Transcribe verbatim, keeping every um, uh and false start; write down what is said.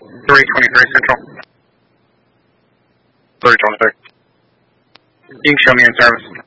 three twenty-three Central. three twenty-three. You can show me in service.